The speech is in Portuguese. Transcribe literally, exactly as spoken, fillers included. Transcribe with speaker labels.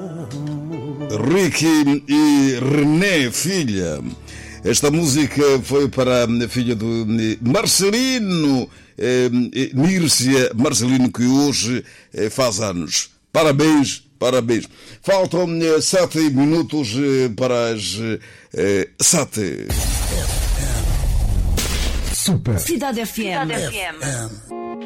Speaker 1: Ricky e René, filha. Esta música foi para a filha do Marcelino, eh, Nírcia Marcelino, que hoje eh, faz anos. Parabéns, parabéns. Faltam eh, sete minutos eh, para as eh, sete.
Speaker 2: Super.
Speaker 3: Cidade F M.
Speaker 2: F M.